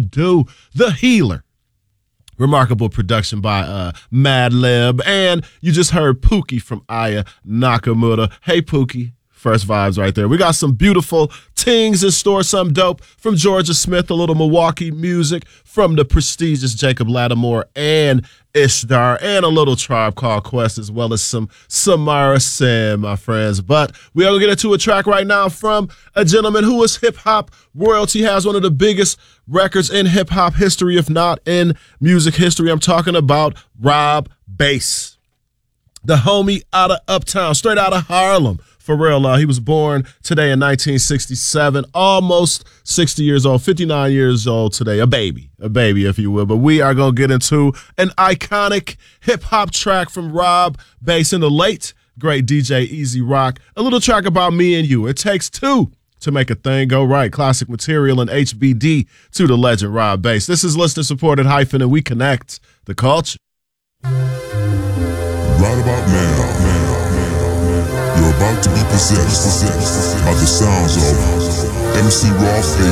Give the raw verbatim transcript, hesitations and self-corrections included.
Do, The Healer. Remarkable production by uh, Madlib. And you just heard Pookie from Aya Nakamura. Hey, Pookie. First vibes right there. We got some beautiful tings in store, some dope from Georgia Smith, a little Milwaukee music from the prestigious Jacob Lattimore and Ishtar, and a little Tribe Called Quest, as well as some Samara Sam, my friends. But we are going to get into a track right now from a gentleman who is hip-hop royalty, has one of the biggest records in hip-hop history, if not in music history. I'm talking about Rob Base, the homie out of Uptown, straight out of Harlem. For real, uh, he was born today in nineteen sixty-seven, almost sixty years old, fifty-nine years old today, a baby, a baby, if you will. But we are going to get into an iconic hip-hop track from Rob Base and the late, great D J Easy Rock, a little track about me and you. It takes two to make a thing go right. Classic material and H B D to the legend Rob Base. This is listener-supported Hyphen, and we connect the culture. Right about now, now. You're about to be possessed by the sounds of M C Ross A